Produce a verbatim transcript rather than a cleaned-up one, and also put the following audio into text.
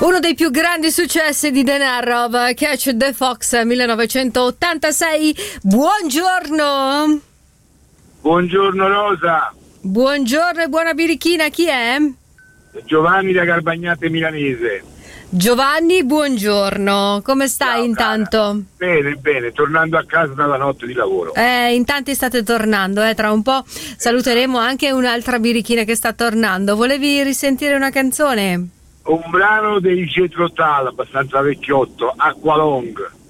Uno dei più grandi successi di Denarov, Catch the Fox millenovecentottantasei. Buongiorno. Buongiorno Rosa. Buongiorno e buona birichina, chi è? Giovanni da Garbagnate Milanese. Giovanni, buongiorno. Come stai? Ciao, intanto? Cara. Bene, bene, tornando a casa dalla notte di lavoro. Eh, in tanti state tornando, eh. Tra un po' saluteremo anche un'altra birichina che sta tornando. Volevi risentire una canzone? Un brano dei Jethro Tull, abbastanza vecchiotto, Aqualong.